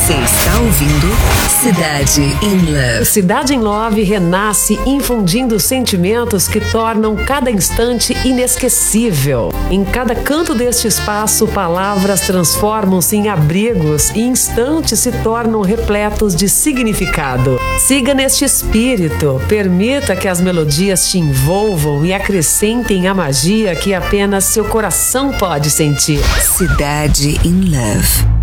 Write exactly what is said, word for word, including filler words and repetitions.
Você está ouvindo Cidade in Love. Cidade in Love renasce infundindo sentimentos que tornam cada instante inesquecível. Em cada canto deste espaço, palavras transformam-se em abrigos e instantes se tornam repletos de significado. Siga neste espírito, permita que as melodias te envolvam e acrescentem a magia que apenas seu coração pode sentir. Cidade in Love.